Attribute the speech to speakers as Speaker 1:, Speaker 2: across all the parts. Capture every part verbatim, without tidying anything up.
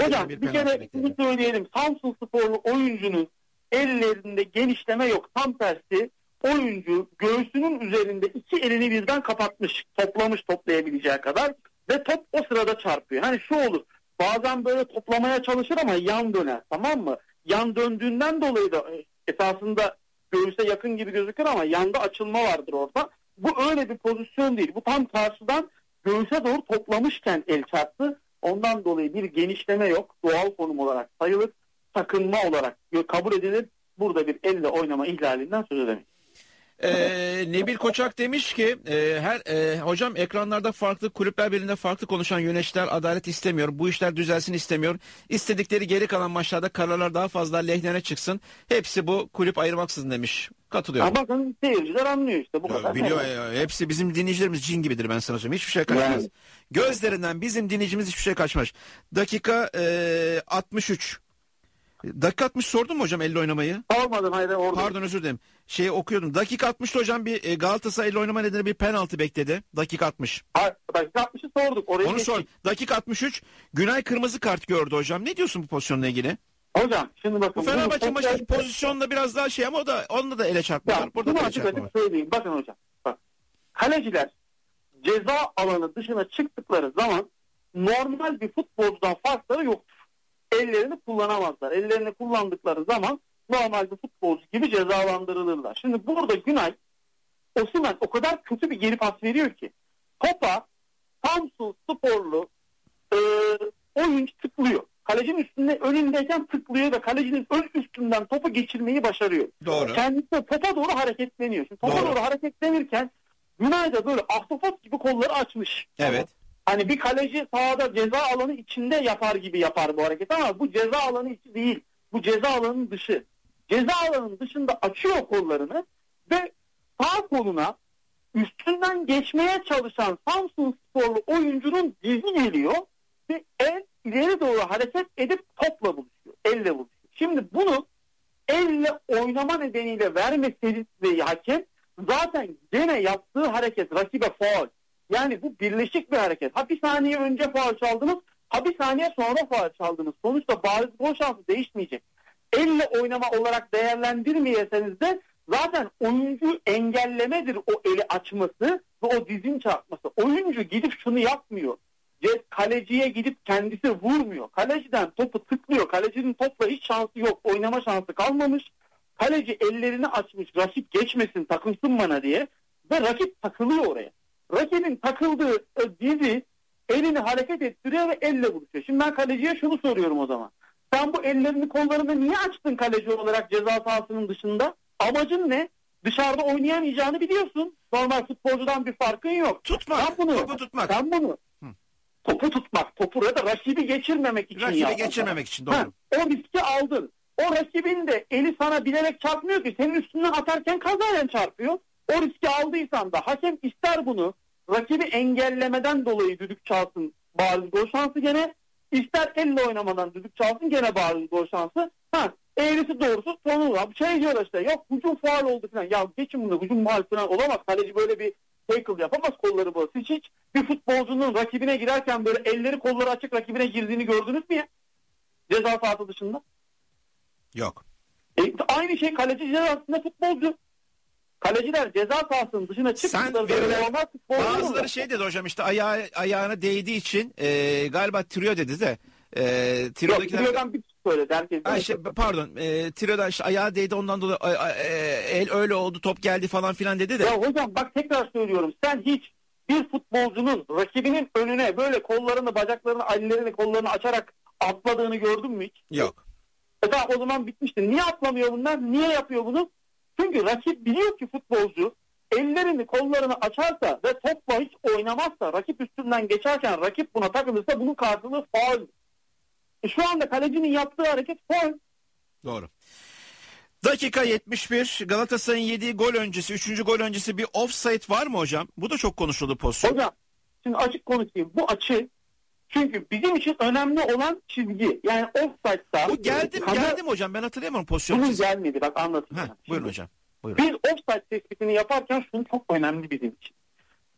Speaker 1: Hocam bir, bir kere bunu söyleyelim. Samsunsporlu oyuncunun ellerinde genişleme yok. Tam tersi oyuncu göğsünün üzerinde iki elini birden kapatmış. Toplamış toplayabileceği kadar. Ve top o sırada çarpıyor. Hani şu olur. Bazen böyle toplamaya çalışır ama yan döner. Tamam mı? Yan döndüğünden dolayı da esasında göğüse yakın gibi gözükür ama yanda açılma vardır orada. Bu öyle bir pozisyon değil. Bu tam karşıdan göğüse doğru toplamışken el çarptı. Ondan dolayı bir genişleme yok. Doğal konum olarak sayılır. Sakınma olarak kabul edilir. Burada bir elle oynama ihlalinden söz edemeyiz.
Speaker 2: Ee, Nebil Koçak demiş ki e, her e, hocam ekranlarda farklı, kulüpler birliğinde farklı konuşan yöneticiler adalet istemiyor. Bu işler düzelsin istemiyor. İstedikleri geri kalan maçlarda kararlar daha fazla lehlerine çıksın. Hepsi bu, kulüp ayırmaksızın demiş. Katılıyorum.
Speaker 1: Ama bakın seyirciler anlıyor işte bu
Speaker 2: ya,
Speaker 1: kadar.
Speaker 2: biliyor ya, hepsi bizim dinleyicilerimiz cin gibidir, ben sana söyleyeyim. Hiçbir şey kaçmaz. Yani. Gözlerinden bizim dinleyicimiz hiçbir şey kaçmaz. Dakika e, altmış üç. Dakika altmış sordun mu hocam elle oynamayı?
Speaker 1: Sormadım, hayır orada.
Speaker 2: Pardon, özür dilerim. Şeyi okuyordum. Dakika altmışta hocam bir e, Galatasaray elle oynama nedeni bir penaltı bekledi. Dakika altmış.
Speaker 1: Hayır, dakika altmışı sorduk. Oraya
Speaker 2: Onu sor. Dakika altmış üç. Günay kırmızı kart gördü hocam. Ne diyorsun bu pozisyonla ilgili?
Speaker 1: Hocam şimdi bakın.
Speaker 2: Bu Fenerbahçe maçındaki
Speaker 1: çok...
Speaker 2: pozisyonda biraz daha şey ama o da onda da ele çarpmalar. Burada da ele çarpma var.
Speaker 1: Söyleyeyim. Bakın hocam. Bak. Kaleciler ceza alanı dışına çıktıkları zaman normal bir futbolcudan farkları yoktur. Ellerini kullanamazlar. Ellerini kullandıkları zaman normal bir futbolcu gibi cezalandırılırlar. Şimdi burada Günay Osimhen o kadar kötü bir geri pas veriyor ki topa Samsunsporlu e, oyuncu tıklıyor. Kalecinin üstünde önündeyken tıklıyor ve kalecinin ön üstünden topu geçirmeyi başarıyor.
Speaker 2: Doğru.
Speaker 1: Kendisi de topa doğru hareketleniyor. Şimdi topa
Speaker 2: doğru.
Speaker 1: doğru hareketlenirken Günay da böyle ahtapot gibi kolları açmış.
Speaker 2: Evet.
Speaker 1: Hani bir kaleci sahada ceza alanı içinde yapar gibi yapar bu hareket ama bu ceza alanı içi değil. Bu ceza alanının dışı. Ceza alanının dışında açıyor kollarını ve sağ koluna üstünden geçmeye çalışan Samsunsporlu oyuncunun dizi geliyor ve el ileri doğru hareket edip topla buluşuyor. Elle buluşuyor. Şimdi bunu elle oynama nedeniyle vermeseydi hakem zaten gene yaptığı hareket rakibe faul. Yani bu birleşik bir hareket. Ha bir saniye önce faul çaldınız, ha bir saniye sonra faul çaldınız. Sonuçta bariz gol şansı değişmeyecek. Elle oynama olarak değerlendirmeyeseniz de zaten oyuncu engellemedir o eli açması ve o dizin çarpması. Oyuncu gidip şunu yapmıyor. Kaleciye gidip kendisi vurmuyor. Kaleciden topu tıklıyor. Kalecinin topla hiç şansı yok. Oynama şansı kalmamış. Kaleci ellerini açmış. Rakip geçmesin, takılsın bana diye. Ve rakip takılıyor oraya. Rakibin takıldığı dizi elini hareket ettiriyor ve elle buluşuyor. Şimdi ben kaleciye şunu soruyorum o zaman. Sen bu ellerini kollarını niye açtın kaleci olarak ceza sahasının dışında? Amacın ne? Dışarıda oynayamayacağını biliyorsun. Normal futbolcudan bir farkın yok.
Speaker 2: Tutmak.
Speaker 1: Sen bunu,
Speaker 2: topu tutmak.
Speaker 1: Sen bunu. Hı. Topu tutmak. Topu ya da rakibi geçirmemek için.
Speaker 2: Rakibi yaptın. geçirmemek için doğru. Ha,
Speaker 1: o riski aldın. O rakibin de eli sana bilerek çarpmıyor ki. Senin üstünden atarken kazayen çarpıyor. O riski aldıysan da hakem ister bunu rakibi engellemeden dolayı düdük çalsın, bariz gol şansı gene, ister elle oynamadan düdük çalsın gene bariz gol şansı. Ha, eğrisi doğrusu sonu şey diyor işte, yok hücum faul oldu falan. Ya geçin bunu, hücum faul falan olamaz. Kaleci böyle bir tackle yapamaz, kolları bu. Siz hiç bir futbolcunun rakibine girerken böyle elleri kolları açık rakibine girdiğini gördünüz mü ya? Ceza sahası dışında.
Speaker 2: Yok.
Speaker 1: E, aynı şey kaleci cezasında futbolcu. Kaleciler ceza sahasının dışına çıktıkları
Speaker 2: verilen, bazıları şey dedi hocam işte ayağı, ayağına değdiği için e, galiba trio dedi de e, trio'dakiler...
Speaker 1: Yok, trio'dan bir söyledi herkes.
Speaker 2: Ha, işte, pardon e, trio'da işte ayağı değdi ondan dolayı a, a, e, el öyle oldu, top geldi falan filan dedi de.
Speaker 1: Ya hocam bak tekrar söylüyorum, sen hiç bir futbolcunun rakibinin önüne böyle kollarını, bacaklarını, ellerini, kollarını açarak atladığını gördün mü hiç?
Speaker 2: Yok.
Speaker 1: E tamam, o zaman bitmişti. Niye atlamıyor bunlar? Niye yapıyor bunu? Çünkü rakip biliyor ki futbolcu ellerini kollarını açarsa ve topla hiç oynamazsa, rakip üstünden geçerken rakip buna takılırsa bunun karşılığı faul. E şu anda kalecinin yaptığı hareket faul.
Speaker 2: Doğru. Dakika yetmiş bir, Galatasaray'ın yediği gol öncesi, üçüncü gol öncesi bir offside var mı hocam? Bu da çok konuşuldu pozisyon.
Speaker 1: Hocam şimdi açık konuşayım. Bu açı çünkü bizim için önemli olan çizgi. Yani offside'da...
Speaker 2: Bu geldi mi? Geldi mi hocam? Ben hatırlayamıyorum pozisyonu.
Speaker 1: Bunun gelmedi. Bak anlatayım.
Speaker 2: Heh, buyurun hocam. Buyurun.
Speaker 1: Biz offside tespitini yaparken şunu çok önemli bizim için.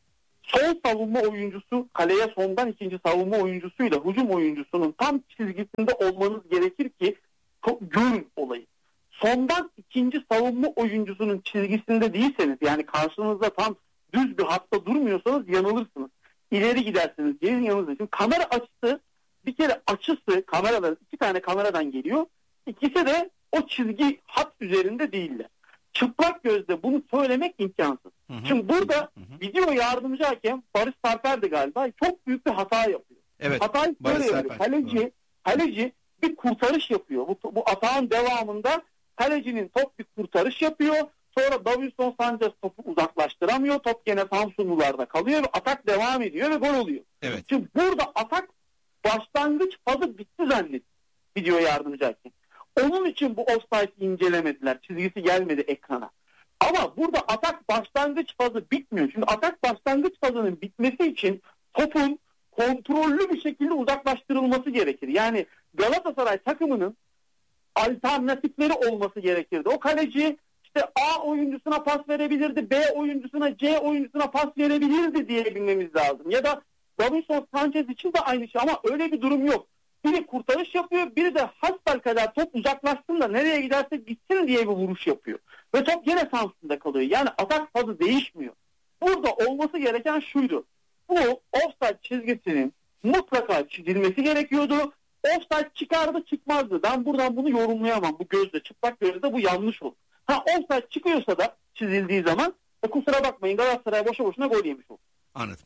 Speaker 1: Son savunma oyuncusu kaleye sondan ikinci savunma oyuncusuyla hücum oyuncusunun tam çizgisinde olmanız gerekir ki çok görün olayı. Sondan ikinci savunma oyuncusunun çizgisinde değilseniz, yani karşınızda tam düz bir hatta durmuyorsanız yanılırsınız. İleri gidersiniz, geri yanılırsınız. Şimdi kamera açısı, bir kere açısı kameradan, iki tane kameradan geliyor. İkisi de o çizgi hat üzerinde değiller. Çıplak gözle bunu söylemek imkansız. Hı hı. Şimdi burada hı hı. video yardımcı hakem Barış Sarper'di galiba, çok büyük bir hata yapıyor.
Speaker 2: Evet.
Speaker 1: Hatayı böyle yapıyor. Kaleci, kaleci bir kurtarış yapıyor. Bu, bu atağın devamında kalecinin top bir kurtarış yapıyor. Sonra Davinson Sanchez topu uzaklaştıramıyor. Top gene Samsunlularda kalıyor ve atak devam ediyor ve gol oluyor.
Speaker 2: Evet.
Speaker 1: Şimdi burada atak başlangıç fazı bitti zannet video yardımcı hakem. Onun için bu offside'i incelemediler. Çizgisi gelmedi ekrana. Ama burada atak başlangıç fazı bitmiyor. Şimdi atak başlangıç fazının bitmesi için topun kontrollü bir şekilde uzaklaştırılması gerekir. Yani Galatasaray takımının alternatifleri olması gerekirdi. O kaleci işte A oyuncusuna pas verebilirdi, B oyuncusuna, C oyuncusuna pas verebilirdi diye bilmemiz lazım. Ya da Davinson Sanchez için de aynı şey, ama öyle bir durum yok. Biri kurtarış yapıyor, biri de hasbelkader top uzaklaşsın da nereye giderse gitsin diye bir vuruş yapıyor. Ve top yine Samsun'da kalıyor. Yani atak fazı değişmiyor. Burada olması gereken şuydu. Bu offside çizgisinin mutlaka çizilmesi gerekiyordu. Offside çıkardı çıkmazdı. Ben buradan bunu yorumlayamam. Bu gözle, çıplak gözle bu yanlış olur. Ha offside çıkıyorsa da çizildiği zaman e, kusura bakmayın, Galatasaray boşa boşuna gol yemiş olur.
Speaker 2: Anladım.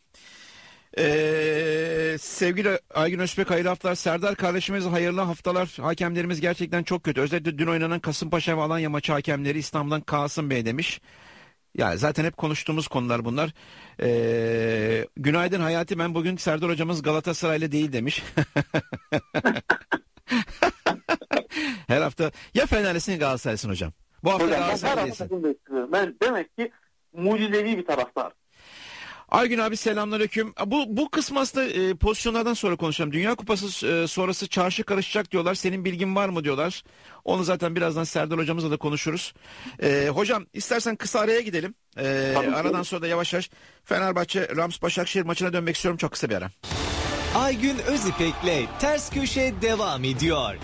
Speaker 2: Ee, sevgili Aygün Özbek, hayırlı haftalar. Serdar kardeşimiz hayırlı haftalar. Hakemlerimiz gerçekten çok kötü. Özellikle dün oynanan Kasımpaşa ve Alanya maçı hakemleri İstanbul'dan Kasım Bey demiş. Yani zaten hep konuştuğumuz konular bunlar. Ee, günaydın Hayati, ben bugün Serdar hocamız Galatasaraylı değil demiş. Her hafta ya Fenerlisin Galatasaraylısın hocam. Bu hafta Galatasaray değilsin.
Speaker 1: Ben demek ki mucizevi bir taraftar.
Speaker 2: Aygün abi selamünaleyküm. Bu bu kısmı aslında e, pozisyonlardan sonra konuşalım. Dünya Kupası e, sonrası çarşı karışacak diyorlar. Senin bilgin var mı diyorlar. Onu zaten birazdan Serdar hocamızla da konuşuruz. E, hocam istersen kısa araya gidelim. E, aradan sonra da yavaş yavaş Fenerbahçe Rams Başakşehir maçına dönmek istiyorum. Çok kısa bir ara.
Speaker 3: Aygün Özipek'le Ters Köşe devam ediyor.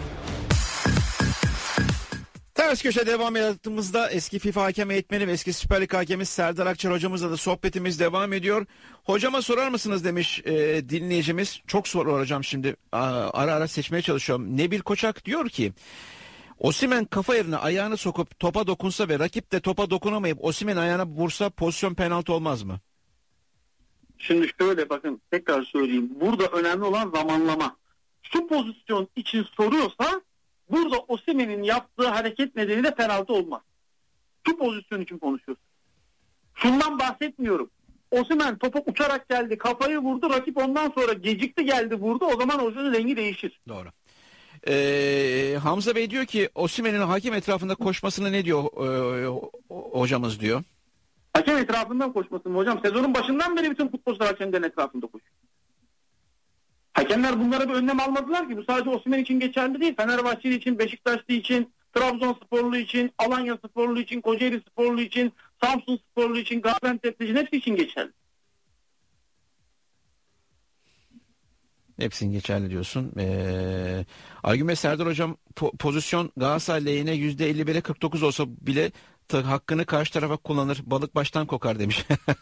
Speaker 2: Ters Köşe devam ettiğimizde eski FIFA hakem eğitmeni ve eski Süper Lig hakemi Serdar Akçar hocamızla da sohbetimiz devam ediyor. Hocama sorar mısınız demiş e, dinleyicimiz. Çok soru hocam şimdi. Aa, ara ara seçmeye çalışıyorum. Nebil Koçak diyor ki Osimhen kafa yerine ayağını sokup topa dokunsa ve rakip de topa dokunamayıp Osimhen ayağına vursa pozisyon penaltı olmaz mı?
Speaker 1: Şimdi şöyle bakın, tekrar söyleyeyim. Burada önemli olan zamanlama. Şu pozisyon için soruyorsa burada Osimhen'in yaptığı hareket nedeniyle penaltı olmaz. Şu pozisyon için konuşuyoruz. Şundan bahsetmiyorum. Osimhen topa uçarak geldi, kafayı vurdu, rakip ondan sonra gecikti geldi vurdu, o zaman oyuncunun rengi değişir.
Speaker 2: Doğru. Ee, Hamza Bey diyor ki Osimhen'in hakem etrafında koşmasına ne diyor e, hocamız diyor.
Speaker 1: Hakem etrafından koşmasın mı hocam? Sezonun başından beri bütün futbolcular hakemlerin etrafında koşuyor. Hakemler bunlara bir önlem almadılar ki. Bu sadece Osimhen için geçerli değil. Fenerbahçeli için, Beşiktaşlı için, Trabzonsporlu için, Alanyasporlu için, Kocaelisporlu için, Samsunsporlu için, Gaziantep'li için, hepsi için geçerli.
Speaker 2: Hepsinin geçerli diyorsun. Ee, Aygün Bey, Serdar hocam po- pozisyon Galatasaray lehine yüzde elli bire kırk dokuz olsa bile t- hakkını karşı tarafa kullanır. Balık baştan kokar demiş.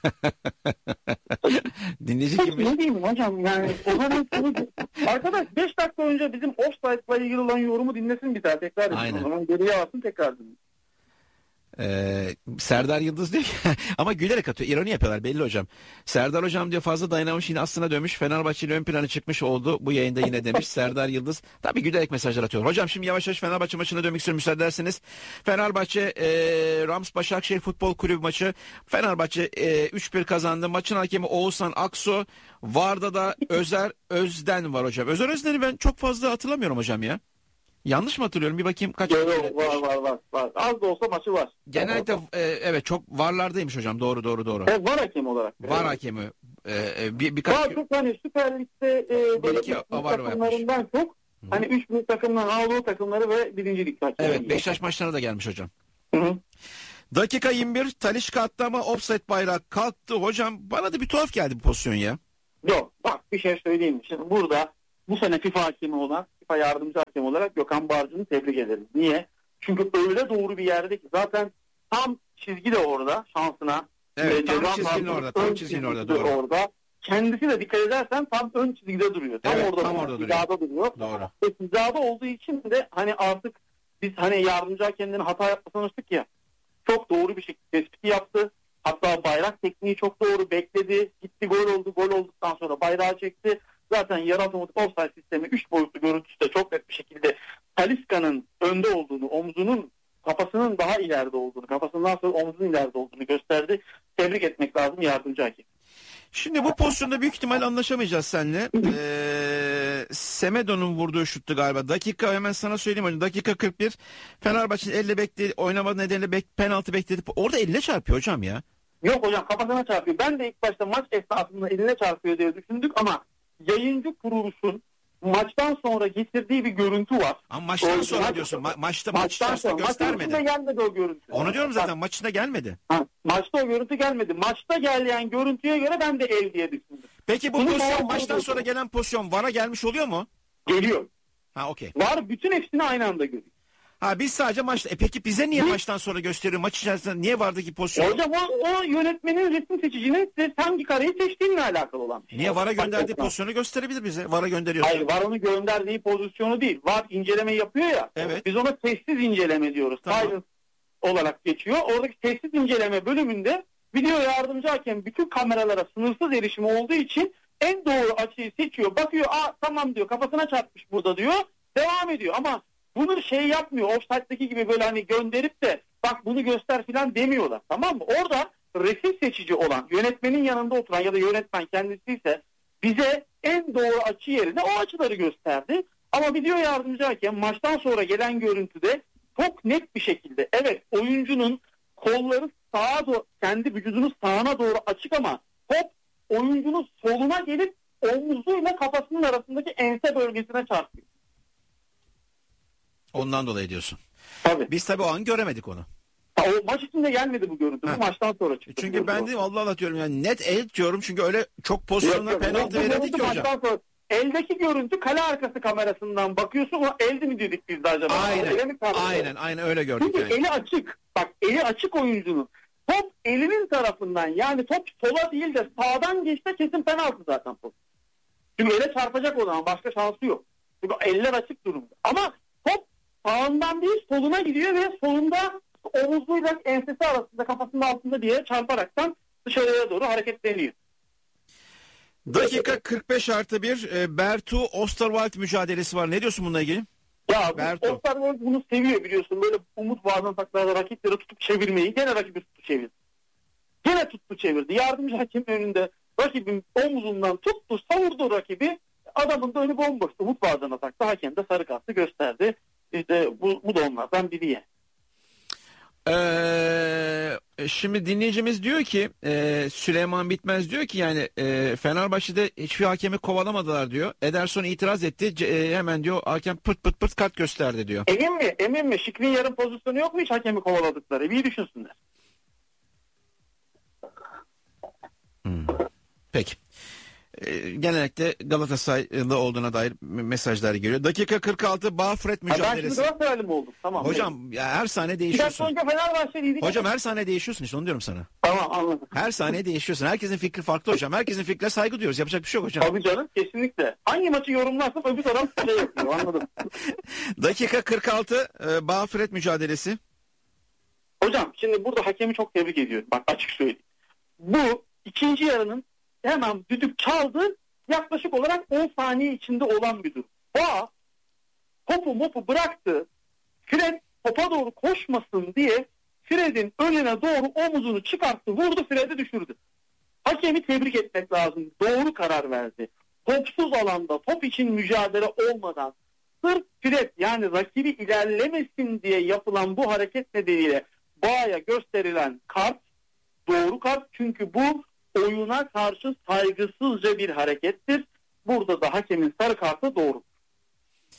Speaker 2: Dinleyici kimmiş?
Speaker 1: Ne diyeyim hocam, yani o zaman arkadaş beş dakika önce bizim offside'la ilgili olan yorumu dinlesin bir daha, tekrar edin. O zaman geriye alsın, tekrar dinlesin.
Speaker 2: Ee, Serdar Yıldız diyor ki ama gülerek atıyor, ironi yapıyorlar belli hocam. Serdar hocam diyor fazla dayanamamış, yine aslına dönmüş, Fenerbahçe ile ön plana çıkmış oldu bu yayında yine demiş Serdar Yıldız. Tabii gülerek mesajlar atıyor. Hocam şimdi yavaş yavaş Fenerbahçe maçına dönmek istiyorum müsaade ederseniz. Fenerbahçe e, Rams Başakşehir Futbol Kulübü maçı. Fenerbahçe e, üç bir kazandı. Maçın hakemi Oğuzhan Aksu. Varda da Özer Özden var hocam. Özer Özden'i ben çok fazla hatırlamıyorum hocam ya. Yanlış mı hatırlıyorum? Bir bakayım kaç.
Speaker 1: Yok, var var var var. Az da olsa maçı var.
Speaker 2: Genelde e, evet çok varlardaymış hocam. Doğru doğru doğru.
Speaker 1: Evet, var hakem olarak.
Speaker 2: Var evet. Hakemi. E, e, bir birkaç.
Speaker 1: Var çok, hani Süper Lig'de e, böyle
Speaker 2: iki
Speaker 1: takımlarından çok. Hı. Hani üç büyük takımların Anadolu takımları ve birinci lig takımları.
Speaker 2: Evet, Beşiktaş maçlarına da gelmiş hocam.
Speaker 1: Hı hı.
Speaker 2: Dakika yirmi bir Talisca attı ama offside bayrağı kalktı. Hocam bana da bir tuhaf geldi bu pozisyon ya.
Speaker 1: Yok bak bir şey söyleyeyim. Şimdi burada bu sene FIFA hakemi olan, FIFA yardımcı hakem olarak Gökhan Barcı'nı tebrik ederim. Niye? Çünkü öyle doğru bir yerde ki zaten tam çizgi de orada şansına.
Speaker 2: Evet, tam
Speaker 1: Gökhan
Speaker 2: çizginin
Speaker 1: Barcı
Speaker 2: orada, tam
Speaker 1: ön
Speaker 2: çizginin orada,
Speaker 1: çizgide
Speaker 2: doğru.
Speaker 1: orada. Kendisi de dikkat edersen tam ön çizgide duruyor. Tam
Speaker 2: Evet,
Speaker 1: orada,
Speaker 2: tam
Speaker 1: duruyor.
Speaker 2: orada duruyor.
Speaker 1: Hizada duruyor.
Speaker 2: Doğru.
Speaker 1: Ve hizada olduğu için de hani artık biz hani yardımcı hakemlerin hata yapmasını alıştık ya. Çok doğru bir şekilde tespiti yaptı. Hatta bayrak tekniği çok doğru, bekledi. Gitti, gol oldu. Gol olduktan sonra bayrağı çekti. Zaten yarı otomatik offside sistemi üç boyutlu görüntüsü de çok net bir şekilde Talisca'nın önde olduğunu, omzunun kafasının daha ileride olduğunu, kafasından sonra omzunun ileride olduğunu gösterdi. Tebrik etmek lazım yardımcı hakem.
Speaker 2: Şimdi bu pozisyonda büyük ihtimal anlaşamayacağız seninle. Ee, Semedo'nun vurduğu şuttu galiba. Dakika hemen sana söyleyeyim hocam. Dakika kırk bir. Fenerbahçe'nin elle bekledi, oynama nedeniyle bek, penaltı bekledi. Orada eline çarpıyor hocam ya.
Speaker 1: Yok hocam kafasına çarpıyor. Ben de ilk başta maç esnasında eline çarpıyor diye düşündük ama yayıncı kuruluşun maçtan sonra getirdiği bir görüntü var.
Speaker 2: Ama maçtan
Speaker 1: O,
Speaker 2: sonra
Speaker 1: maç,
Speaker 2: diyorsun. Ma- maçta
Speaker 1: maçtan
Speaker 2: maçta
Speaker 1: sonra.
Speaker 2: göstermedi.
Speaker 1: Maçın gelmedi o görüntü.
Speaker 2: Onu diyorum zaten, maçında gelmedi.
Speaker 1: Ha, maçta o görüntü gelmedi. Maçta gelen görüntüye göre ben de el diye düşündüm.
Speaker 2: Peki bu
Speaker 1: Bunu
Speaker 2: pozisyon,
Speaker 1: doğru
Speaker 2: maçtan
Speaker 1: diyorsun.
Speaker 2: sonra gelen pozisyon VAR'a gelmiş oluyor mu?
Speaker 1: Geliyor.
Speaker 2: Ha okey.
Speaker 1: Var bütün hepsini aynı anda görüyor.
Speaker 2: Ha biz sadece maçta. E peki bize niye
Speaker 1: Biz-
Speaker 2: maçtan sonra gösteriyor? Maç içerisinde niye VAR'daki pozisyon?
Speaker 1: Hocam o, o yönetmenin resim seçicinin size hangi kareyi seçtiğinle alakalı olan bir şey.
Speaker 2: Niye VAR'a gönderdiği
Speaker 1: Bak,
Speaker 2: pozisyonu gösterebilir bize? VAR'a gönderiyorsa.
Speaker 1: Hayır var onu gönderdiği pozisyonu değil. Var inceleme yapıyor ya.
Speaker 2: Evet.
Speaker 1: Biz ona sessiz inceleme diyoruz.
Speaker 2: Tamam.
Speaker 1: Silence olarak geçiyor. Oradaki sessiz inceleme bölümünde video yardımcı hakem bütün kameralara sınırsız erişimi olduğu için en doğru açıyı seçiyor. Bakıyor aa tamam diyor kafasına çarpmış burada diyor. Devam ediyor ama bunu şey yapmıyor. Offside'deki gibi böyle hani gönderip de bak bunu göster filan demiyorlar. Tamam mı? Orada resim seçici olan yönetmenin yanında oturan ya da yönetmen kendisi ise bize en doğru açı yerine o açıları gösterdi. Ama video yardımcı hakem maçtan sonra gelen görüntüde çok net bir şekilde evet oyuncunun kolları sağa doğru, kendi vücudunun sağına doğru açık ama top oyuncunun soluna gelip omuzuyla kafasının arasındaki ense bölgesine çarpıyor.
Speaker 2: Ondan dolayı diyorsun.
Speaker 1: Tabii.
Speaker 2: Biz tabii o an göremedik onu.
Speaker 1: Ha, o maç içinde gelmedi bu görüntü.
Speaker 2: Ha.
Speaker 1: Bu maçtan sonra çıktı.
Speaker 2: Çünkü ben de Allah Allah diyorum yani net el diyorum çünkü öyle çok pozisyonda
Speaker 1: Yok, yok.
Speaker 2: penaltı
Speaker 1: Bu
Speaker 2: verildi
Speaker 1: görüntü
Speaker 2: ki hocam.
Speaker 1: maçtan sonra- eldeki görüntü kale arkası kamerasından bakıyorsun o elde mi dedik biz de acaba? Ele mi
Speaker 2: Aynen,
Speaker 1: kaldı?
Speaker 2: aynen, aynen öyle gördük
Speaker 1: Çünkü
Speaker 2: yani.
Speaker 1: eli açık. Bak eli açık oyuncunun. Top elinin tarafından yani top sola değil de sağdan geçse kesin penaltı zaten top. Çünkü ele çarpacak o zaman başka şansı yok. Çünkü eller açık durumda. Ama top sağından değil soluna gidiyor ve solunda omuzuyla ensesi arasında kafasının altında bir yere çarparaktan dışarıya doğru hareketleniyor.
Speaker 2: Dakika kırk beş artı bir e, Bertu Osterwald mücadelesi var. Ne diyorsun bununla ilgili?
Speaker 1: Ya
Speaker 2: Berto.
Speaker 1: Osterwald bunu seviyor biliyorsun. Böyle umut vaazdan taklarda rakipleri tutup çevirmeyi. Gene rakibi tuttu çevirdi. Gene tuttu çevirdi. Yardımcı hakem önünde rakibin omuzundan tuttu savurdu rakibi. Adamın da önü bomboştu. Umut vaazdan atakta hakem de sarı kartı gösterdi. İşte bu, bu da onlardan biri yani.
Speaker 2: Ee, şimdi dinleyicimiz diyor ki e, Süleyman Bitmez diyor ki yani e, Fenerbahçe'de hiçbir hakemi kovalamadılar diyor. Ederson itiraz etti. C- e, hemen diyor hakem pırt pırt pırt kart gösterdi diyor.
Speaker 1: Emin mi? Emin mi? Şikrin yarım pozisyonu yok mu hiç hakemi kovaladıkları? Bir düşünsünler.
Speaker 2: Hmm. Peki. E, genellikle Galatasaray'da olduğuna dair mesajlar geliyor. Dakika kırk altı Bağfret
Speaker 1: Ha, ben şimdi
Speaker 2: mücadelesi.
Speaker 1: Galatasaraylı mı oldum? Tamam.
Speaker 2: Hocam ya her saniye
Speaker 1: Bir dakika
Speaker 2: değişiyorsun.
Speaker 1: önce Fenerbahçeliydik.
Speaker 2: Hocam her saniye değişiyorsun işte onu diyorum sana.
Speaker 1: Tamam anladım.
Speaker 2: Her saniye değişiyorsun. Herkesin fikri farklı hocam. Herkesin fikrine saygı duyuyoruz. Yapacak bir şey yok hocam.
Speaker 1: Tabii canım kesinlikle. Hangi maçı yorumlarsam öbür taraf şey yapıyor anladım.
Speaker 2: Dakika kırk altı e, Bağfret mücadelesi.
Speaker 1: Hocam şimdi burada hakemi çok tebrik ediyorum. Bak açık söyleyeyim. Bu ikinci yarının hemen düdük çaldı. Yaklaşık olarak on saniye içinde olan bir durum. Bağ topu mopu bıraktı. Fred topa doğru koşmasın diye Fred'in önüne doğru omuzunu çıkarttı. Vurdu Fred'i düşürdü. Hakemi tebrik etmek lazım. Doğru karar verdi. Topsuz alanda top için mücadele olmadan sırf Fred yani rakibi ilerlemesin diye yapılan bu hareket nedeniyle Bağ'a gösterilen kart doğru kart. Çünkü bu oyuna karşı saygısızca bir harekettir. Burada da hakemin sarı kartı doğru.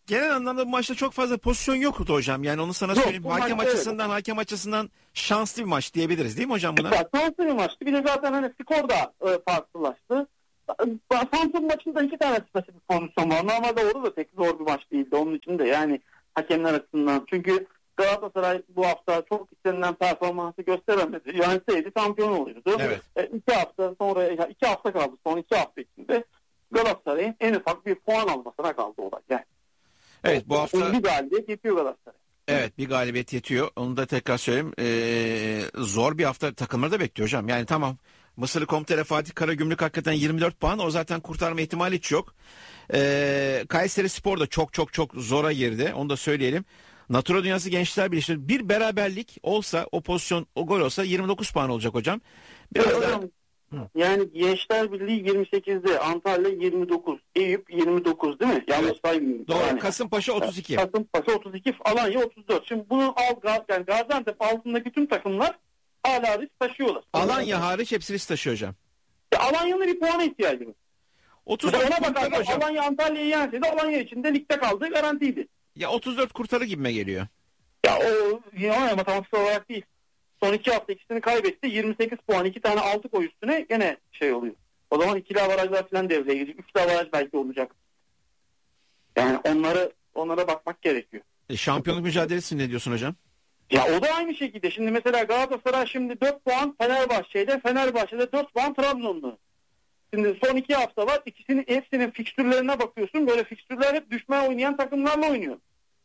Speaker 2: Genel anlamda bu maçta çok fazla pozisyon yoktu hocam. Yani onu sana
Speaker 1: Yok,
Speaker 2: söyleyeyim.
Speaker 1: bu
Speaker 2: Hakem
Speaker 1: maçta
Speaker 2: açısından hakem açısından şanslı bir maç diyebiliriz değil mi hocam buna?
Speaker 1: Ya, şanslı bir maçtı. Bir de zaten hani skor da e, farklılaştı. Samsun maçında iki tane spesifik pozisyon var. Normalde orada da pek zor bir maç değildi. Onun için de yani hakemler açısından. Çünkü Galatasaray bu hafta çok istenilen performansı gösteremedi. Yenseydi şampiyon oluyordu.
Speaker 2: Evet.
Speaker 1: E, iki hafta sonra, ya iki hafta kaldı. Son iki hafta içinde Galatasaray'ın en ufak bir puan almasına kaldı olay. Yani.
Speaker 2: Evet bu hafta
Speaker 1: Bir galibiyet yetiyor Galatasaray.
Speaker 2: evet bir galibiyet yetiyor. Onu da tekrar söyleyeyim. Ee, zor bir hafta takımları da bekliyor hocam. Yani tamam Mısırlı Komutanı Fatih Karagümrük hakikaten yirmi dört puan. O zaten kurtarma ihtimali hiç yok. Ee, Kayseri Spor da çok çok çok zora girdi. Onu da söyleyelim. Natura Dünyası Gençler Birliği bir beraberlik olsa o pozisyon o gol olsa yirmi dokuz puan olacak hocam. Biraz
Speaker 1: Evet,
Speaker 2: daha...
Speaker 1: hocam, yani Gençler Birliği yirmi sekizde, Antalya yirmi dokuz, Eyüp yirmi dokuz değil mi? Yanlış
Speaker 2: Evet.
Speaker 1: saymıyorum.
Speaker 2: Doğru.
Speaker 1: Yani.
Speaker 2: Kasımpaşa otuz iki.
Speaker 1: Kasımpaşa otuz iki, Alanya otuz dört. Şimdi bunu al, yani Gaziantep altındaki tüm takımlar hala risk taşıyorlar.
Speaker 2: Alanya hariç hepsi risk taşıyor hocam.
Speaker 1: Ya Alanya'nın bir puana ihtiyacı var.
Speaker 2: otuz
Speaker 1: Mesela
Speaker 2: dört
Speaker 1: ona
Speaker 2: kurtarır
Speaker 1: bakarsak
Speaker 2: hocam.
Speaker 1: Alanya Antalya'yı yenseydi Alanya için de ligde kaldığı garantiydi.
Speaker 2: Ya otuz dört kurtarı gibime geliyor.
Speaker 1: Ya o yine matematiksel olarak değil. Son iki hafta ikisini kaybetti. yirmi sekiz puan, iki tane altı koy üstüne gene şey oluyor. O zaman ikili avarajlar falan devreye girecek. Üçlü avaraj belki olacak. Yani onları onlara bakmak gerekiyor.
Speaker 2: E, şampiyonluk mücadelesi ne diyorsun hocam?
Speaker 1: Ya o da aynı şekilde. Şimdi mesela Galatasaray şimdi dört puan Fenerbahçe'de, Fenerbahçe'de dört puan Trabzon'da. Şimdi son iki hafta var. İkisinin hepsinin fikstürlerine bakıyorsun. Böyle fikstürler hep düşmeye oynayan takımlarla oynuyor.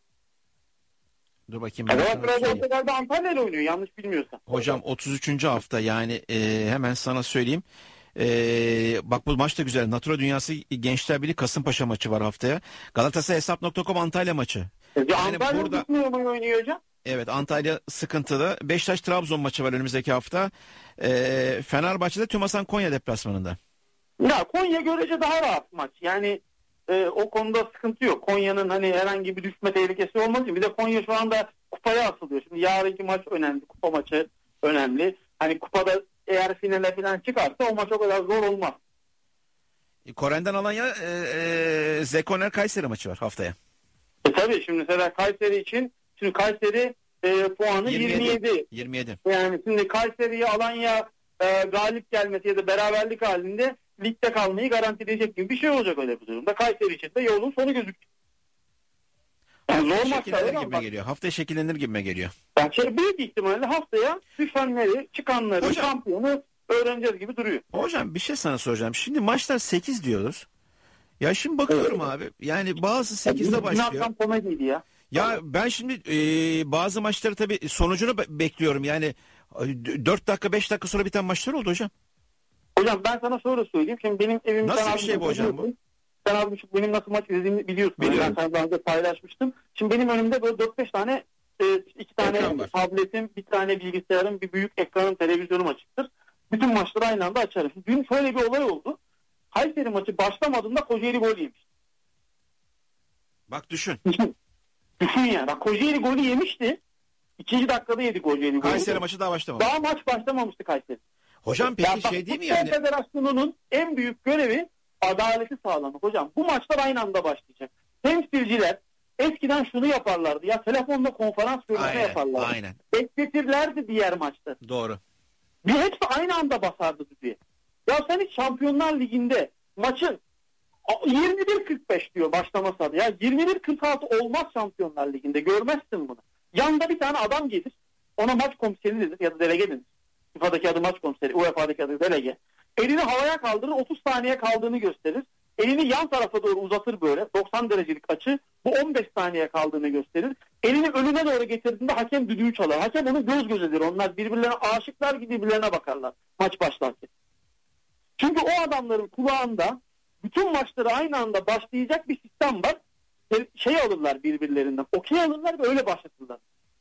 Speaker 2: Dur bakayım. Ben sana
Speaker 1: Galatasaray
Speaker 2: söyleyeyim.
Speaker 1: Portekal'da Antalya'yla oynuyor yanlış bilmiyorsam.
Speaker 2: Hocam otuz üçüncü hafta yani e, hemen sana söyleyeyim. E, bak bu maç da güzel. Natura Dünyası Gençler Birliği Kasımpaşa maçı var haftaya. Galatasaray Hesap nokta com Antalya maçı.
Speaker 1: Ya
Speaker 2: Yani
Speaker 1: Antalya
Speaker 2: burada-
Speaker 1: burada... mu oynuyor hocam?
Speaker 2: Evet Antalya sıkıntılı. Beşiktaş Trabzon maçı var önümüzdeki hafta. E, Fenerbahçe'de Tümasan Konya deplasmanında.
Speaker 1: Ya Konya görece daha rahat maç. Yani e, o konuda sıkıntı yok. Konya'nın hani herhangi bir düşme tehlikesi olmaz. Bir de Konya şu anda kupaya asılıyor. Şimdi yarınki maç önemli. Kupa maçı önemli. Hani kupada eğer finale falan çıkarsa o maç o kadar zor olmaz.
Speaker 2: E, Koren'den Alanya e, e, Zekoner Kayseri maçı var haftaya.
Speaker 1: E tabii şimdi mesela Kayseri için şimdi Kayseri e, puanı yirmi yedi.
Speaker 2: yirmi yedi.
Speaker 1: Yani şimdi Kayseri'ye Alanya e, galip gelmesi ya da beraberlik halinde ligde kalmayı garantileyecek gibi bir şey olacak öyle bir durumda. Kayseri için de yolun sonu gözüküyor. Yani zor
Speaker 2: Haftaya
Speaker 1: maçlar
Speaker 2: şekillenir
Speaker 1: ama
Speaker 2: gibime
Speaker 1: bak,
Speaker 2: geliyor. Haftaya şekillenir gibime geliyor.
Speaker 1: yani şey, büyük ihtimalle haftaya düşenleri, çıkanları,
Speaker 2: Hocam-
Speaker 1: şampiyonu öğreneceğiz gibi duruyor.
Speaker 2: Hocam bir şey sana soracağım. Şimdi maçlar sekiz diyoruz. Ya şimdi bakıyorum abi. Yani bazı sekizde başlıyor.
Speaker 1: Binakam komediydi ya.
Speaker 2: Ya ben şimdi e, bazı maçları tabii sonucunu be- bekliyorum. Yani dört dakika beş dakika sonra biten maçlar oldu hocam.
Speaker 1: Hocam ben sana şöyle söyleyeyim. Şimdi benim evim...
Speaker 2: Nasıl
Speaker 1: sen
Speaker 2: bir şey
Speaker 1: az
Speaker 2: bu hocam bu?
Speaker 1: biliyorsun. Sen az buçuk benim nasıl maç izlediğimi biliyorsun.
Speaker 2: Biliyorum.
Speaker 1: Ben sana daha önce paylaşmıştım. Şimdi benim önümde böyle dört beş tane e, iki tane
Speaker 2: Ekran var.
Speaker 1: tabletim, bir tane bilgisayarım, bir büyük ekranım, televizyonum açıktır. Bütün maçları aynı anda açarım. Şimdi dün şöyle bir olay oldu. Kayseri maçı başlamadığında Kocaeli gol yemiş.
Speaker 2: Bak düşün.
Speaker 1: Düşün yani. Bak Kocaeli golü yemişti. İkinci dakikada yedi Kocaeli golü.
Speaker 2: Kayseri maçı daha başlamadı.
Speaker 1: Daha maç başlamamıştı Kayseri.
Speaker 2: Hocam peki
Speaker 1: Ya bak,
Speaker 2: şey değil mi
Speaker 1: Futbol
Speaker 2: yani?
Speaker 1: Federasyonu'nun en büyük görevi adaleti sağlamak hocam. Bu maçlar aynı anda başlayacak. Temsilciler eskiden şunu yaparlardı. Ya telefonda konferans görüşme
Speaker 2: Aynen,
Speaker 1: yaparlardı.
Speaker 2: aynen.
Speaker 1: Bekletirlerdi diğer maçta.
Speaker 2: Doğru.
Speaker 1: Bir hepsi aynı anda basardı diye. Ya sen hiç Şampiyonlar Ligi'nde maçın yirmi bir kırk beş diyor başlama saati. Ya yirmi bir kırk altı olmaz Şampiyonlar Ligi'nde. Görmezsin bunu. Yanında bir tane adam gelir. Ona maç komiseri denir ya da delege denir. FIFA'daki adı maç komiseri, U E F A'daki adı delege. Elini havaya kaldırır, otuz saniye kaldığını gösterir. Elini yan tarafa doğru uzatır böyle. doksan derecelik açı. Bu on beş saniye kaldığını gösterir. Elini önüne doğru getirdiğinde hakem düdüğü çalar. Hakem onu göz gözedir. Onlar birbirlerine aşıklar gibi birbirlerine bakarlar maç başlarken. Çünkü o adamların kulağında bütün maçları aynı anda başlayacak bir sistem var. Şey alırlar birbirlerinden. Okey alırlar ve öyle başlatırlar.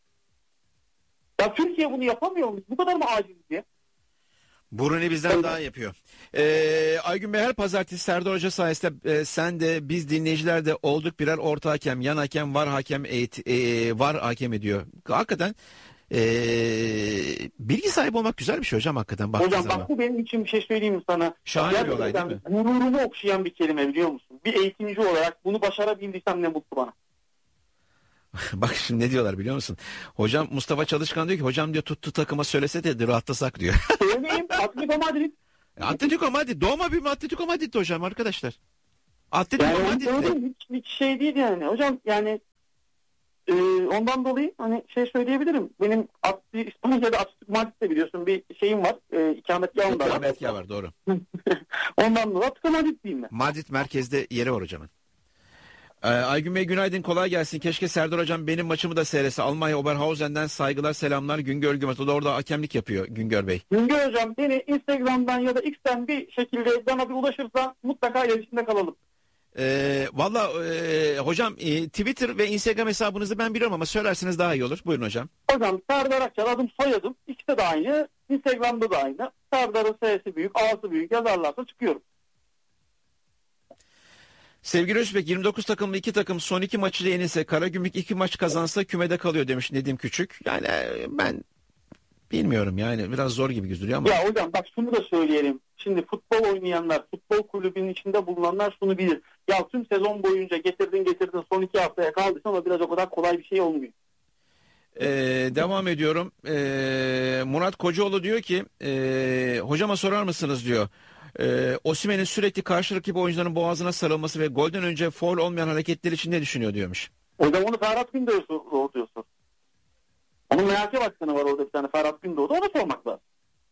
Speaker 1: Ya Türkiye bunu yapamıyor mu? Bu kadar mı aciz diye?
Speaker 2: Brunei bizden
Speaker 1: Evet.
Speaker 2: daha yapıyor. Ee, Aygün Bey her pazartesi Serdar Hoca sayesinde e, sen de biz dinleyiciler de olduk birer orta hakem, yan hakem, var hakem, eğit, e, var hakem ediyor. Hakikaten e, bilgi sahibi olmak güzel bir şey hocam hakikaten. baktığın
Speaker 1: Hocam
Speaker 2: zaman.
Speaker 1: bak bu benim için bir şey söyleyeyim mi sana?
Speaker 2: Şahane bir olay değil mi?
Speaker 1: Gururumu okşayan bir kelime biliyor musun? Bir eğitimci olarak bunu başarabildiysem ne mutlu bana.
Speaker 2: Bak şimdi ne diyorlar biliyor musun? Hocam Mustafa Çalışkan diyor ki hocam diyor tuttu takıma söylese de rahatlasak diyor.
Speaker 1: Söyleyeyim Atletico Madrid.
Speaker 2: Atletico Madrid. Doğma büyüme Atletico Madrid hocam arkadaşlar. Atletico
Speaker 1: Yani
Speaker 2: Madrid.
Speaker 1: hiç, hiç şey değil yani. Hocam yani e, ondan dolayı hani şey söyleyebilirim. Benim Atli, İspanya'da Atletico Madrid'de biliyorsun bir şeyim var. E, ikametgahım da var.
Speaker 2: İkametgah var doğru.
Speaker 1: Ondan dolayı Atletico Madrid diyeyim ben.
Speaker 2: Madrid merkezde yeri var hocamın. Ee, Aygün Bey günaydın, kolay gelsin. Keşke Serdar Hocam benim maçımı da seyretse. Almanya Oberhausen'den saygılar selamlar. Güngör Gümet. O da orada hakemlik yapıyor Güngör Bey.
Speaker 1: Güngör Hocam beni Instagram'dan ya da X'ten bir şekilde bana bir ulaşırsa mutlaka iletişimde kalalım.
Speaker 2: Ee, Valla e, hocam e, Twitter ve Instagram hesabınızı ben biliyorum ama söylerseniz daha iyi olur. Buyurun hocam.
Speaker 1: Hocam Serdar Akçal adım soyadım. İkisi de aynı. Instagram'da da aynı. Serdar'ın S'si büyük, A'sı büyük yazarlarsa çıkıyorum.
Speaker 2: Sevgili Özbek, yirmi dokuz takımlı iki takım son iki maçıyla yenilse, Karagümrük iki maç kazansa kümede kalıyor demiş Nedim Küçük. Yani ben bilmiyorum yani biraz zor gibi gözüküyor ama.
Speaker 1: Ya hocam bak şunu da söyleyelim. Şimdi futbol oynayanlar, futbol kulübünün içinde bulunanlar şunu bilir. Ya tüm sezon boyunca getirdin getirdin son iki haftaya kaldıysa ama biraz o kadar kolay bir şey olmuyor.
Speaker 2: Ee, devam ediyorum. Ee, Murat Kocaoğlu diyor ki e, hocama sorar mısınız diyor. Ee, Osimhen'in sürekli karşı rakip oyuncuların boğazına sarılması ve golden önce faul olmayan hareketler için ne düşünüyor diyormuş.
Speaker 1: Hocam onu Ferhat Gündoğdu diyorsun. Onun M H K başkanı var orada bir tane Ferhat Gündoğdu. Ona sormak lazım.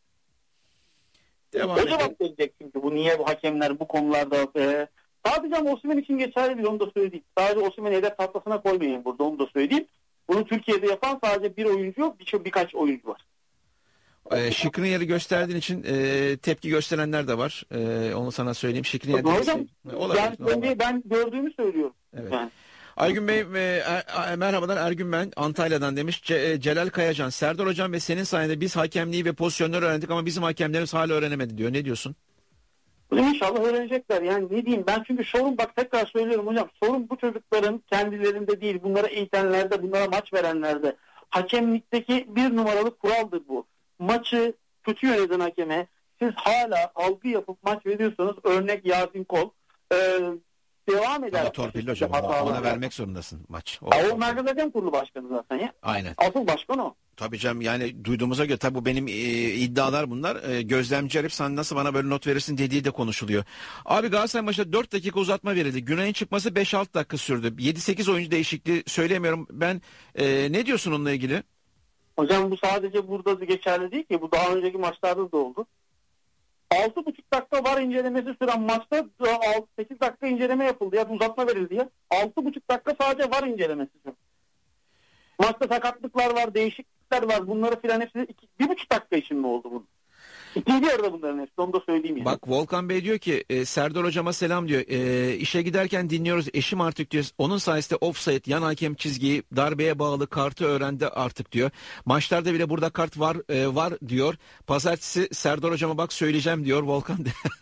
Speaker 2: Devam
Speaker 1: o cevap verecek çünkü bu niye bu hakemler bu konularda e, sadece ama Osimhen için geçerli değil onu da söyleyeyim. Sadece Osimhen'i hedef tahtasına koymayın burada onu da söyleyeyim. Bunu Türkiye'de yapan sadece bir oyuncu yok bir, birkaç oyuncu var.
Speaker 2: E, Şikriniyer'i gösterdiğin için e, tepki gösterenler de var. E, onu sana söyleyeyim. Şikriniyer'i
Speaker 1: hocam
Speaker 2: olabilir,
Speaker 1: yani önce ben gördüğümü söylüyorum.
Speaker 2: Evet.
Speaker 1: Yani.
Speaker 2: Aygün Bey e, er, merhabalar Ergün ben Antalya'dan demiş. Ce, e, Celal Kayacan, Serdar Hocam ve senin sayende biz hakemliği ve pozisyonları öğrendik ama bizim hakemlerimiz hala öğrenemedi diyor. Ne diyorsun?
Speaker 1: İnşallah öğrenecekler. Yani ne diyeyim ben çünkü sorun bak tekrar söylüyorum hocam. Sorun bu çocukların kendilerinde değil. Bunlara eğitenlerde, bunlara maç verenlerde. Hakemlikteki bir numaralı kuraldır bu. Maçı kötü yöneten hakeme siz hala algı yapıp maç veriyorsanız örnek Yasin Kol ee, devam eder.
Speaker 2: Ama torpilli hocam. Ona vermek zorundasın maç. O,
Speaker 1: o Merkez Hakem Kurulu Başkanı zaten ya.
Speaker 2: Aynen.
Speaker 1: Asıl başkan o.
Speaker 2: Tabii canım yani duyduğumuza göre tabii bu benim e, iddialar bunlar. E, gözlemci arayıp sen nasıl bana böyle not verirsin dediği de konuşuluyor. Abi Galatasaray maçında dört dakika uzatma verildi. Günay'ın çıkması beş altı dakika sürdü. yedi sekiz oyuncu değişikliği söyleyemiyorum. Ben e, ne diyorsun onunla ilgili?
Speaker 1: Hocam bu sadece burada da geçerli değil ki. Bu daha önceki maçlarda da oldu. altı buçuk dakika var incelemesi süren maçta sekiz dakika inceleme yapıldı ya uzatma verildi ya. altı buçuk dakika sadece var incelemesi sürdü. Maçta sakatlıklar var, değişiklikler var. Bunları filan hepsi bir buçuk dakika için mi oldu bunun? İkinci yarıda bunların hepsi onu da söyleyeyim yani.
Speaker 2: Bak Volkan Bey diyor ki e, Serdar Hocama selam diyor. E, işe giderken dinliyoruz eşim artık diyor. Onun sayesinde offside yan hakem çizgiyi darbeye bağlı kartı öğrendi artık diyor. Maçlarda bile burada kart var e, var diyor. Pazartesi Serdar Hocama bak söyleyeceğim diyor Volkan.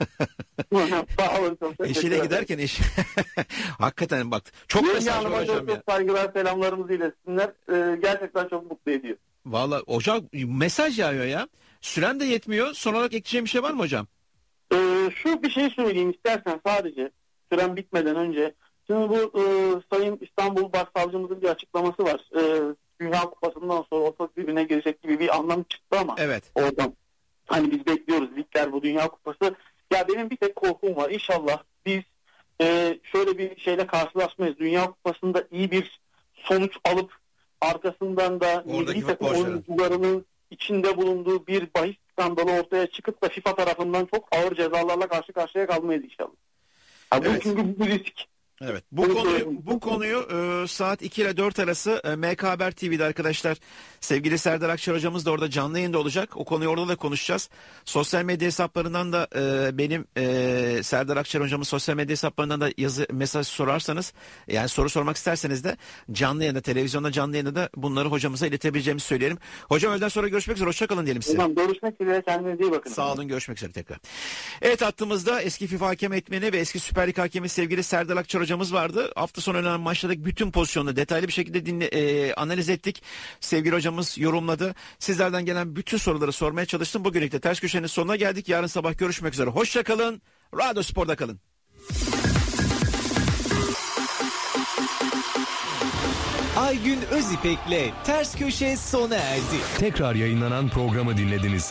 Speaker 1: Sağ olun.
Speaker 2: Eşiyle giderken eş. Hakikaten bak çok mesaj var hocam ya.
Speaker 1: Saygılar selamlarımızı iletsinler. E, gerçekten çok mutlu ediyor.
Speaker 2: Valla hocam mesaj yağıyor ya. Süren de yetmiyor. Son olarak ekleyeceğim bir şey var mı hocam?
Speaker 1: Ee, şu bir şey söyleyeyim istersen sadece süren bitmeden önce. Şimdi bu e, Sayın İstanbul Başsavcımızın bir açıklaması var. E, Dünya Kupası'ndan sonra ortak birbirine girecek gibi bir anlam çıktı ama
Speaker 2: evet.
Speaker 1: Oradan hani biz bekliyoruz ligler bu Dünya Kupası. Ya benim bir tek korkum var. İnşallah biz e, şöyle bir şeyle karşılaşmayız. Dünya Kupası'nda iyi bir sonuç alıp arkasından da milli takım oyuncularının içinde bulunduğu bir bahis skandalı ortaya çıkıp da FIFA tarafından çok ağır cezalarla karşı karşıya kalmayız inşallah. Ha, bu evet. Çünkü bu risk.
Speaker 2: Evet. Bu Bunu konuyu söyleyeyim. bu konuyu e, saat iki ile dört arası e, M K Haber T V'de arkadaşlar sevgili Serdar Akçar hocamız da orada canlı yayında olacak. O konuyu orada da konuşacağız. Sosyal medya hesaplarından da e, benim e, Serdar Akçar hocamın sosyal medya hesaplarından da yazı mesaj sorarsanız yani soru sormak isterseniz de canlı yayında televizyonda canlı yayında da bunları hocamıza iletebileceğimizi söyleyelim. Hocam öğleden sonra görüşmek üzere. Hoşçakalın diyelim size.
Speaker 1: Tamam, görüşmek üzere. Kendinize iyi bakın.
Speaker 2: Sağ olun. Görüşmek üzere tekrar. Evet hattımızda eski FIFA hakem etmeni ve eski Süper Lig hakemi sevgili Serdar Akçar hocamız vardı. Hafta sonu oynanan maçlardaki bütün pozisyonları detaylı bir şekilde dinle, e, analiz ettik. Sevgili hocamız yorumladı. Sizlerden gelen bütün soruları sormaya çalıştım. Bugünlük de Ters Köşe'nin sonuna geldik. Yarın sabah görüşmek üzere. Hoşça kalın. Radyo Spor'da kalın.
Speaker 3: Aygün Özipek'le Ters Köşe sona erdi.
Speaker 4: Tekrar yayınlanan programı dinlediniz.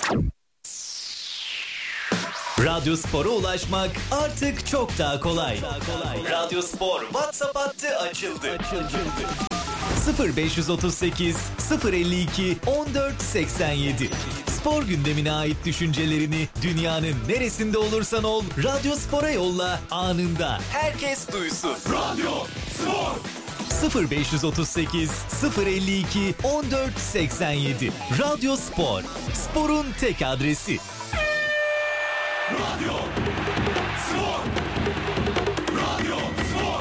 Speaker 3: Radyo Spor'a ulaşmak artık çok daha kolay. Radyo Spor WhatsApp hattı açıldı. sıfır beş otuz sekiz sıfır elli iki on dört seksen yedi. Spor gündemine ait düşüncelerini dünyanın neresinde olursan ol Radyo Spor'a yolla, anında herkes duysun. Radyo Spor sıfır beş otuz sekiz sıfır elli iki on dört seksen yedi. Radyo Spor, sporun tek adresi.
Speaker 5: Radyo Spor. Radyo Spor.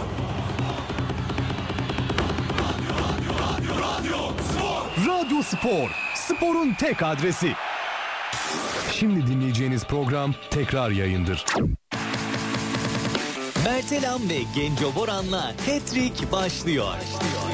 Speaker 5: Radyo, radyo, radyo, radyo Spor.
Speaker 4: Radyo Spor, sporun tek adresi. Şimdi dinleyeceğiniz program tekrar yayındır.
Speaker 3: Mertelam ve Genco Boran'la Hat-Trick başlıyor.